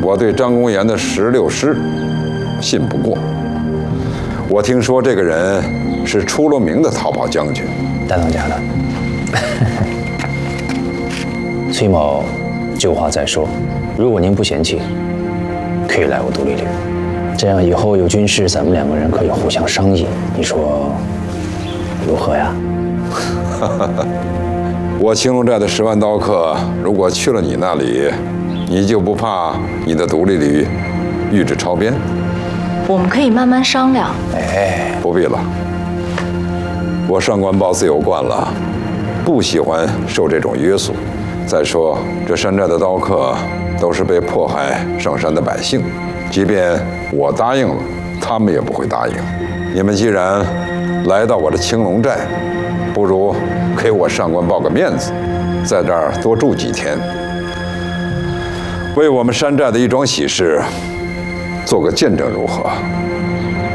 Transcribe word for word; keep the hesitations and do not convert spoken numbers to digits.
我对张公岩的十六师信不过。我听说这个人是出了名的逃跑将军。 大当家的，崔某旧话再说，如果您不嫌弃，可以来我独立旅，这样以后有军事，咱们两个人可以互相商议，你说如何呀？ 我青龙寨的十万刀客，如果去了你那里，你就不怕你的独立旅御制超编？ 我们可以慢慢商量。 哎， 不必了，我上官豹自由惯了，不喜欢受这种约束。再说，这山寨的刀客都是被迫害上山的百姓，即便我答应了，他们也不会答应。你们既然来到我的青龙寨，不如给我上官豹个面子，在这儿多住几天，为我们山寨的一桩喜事做个见证，如何？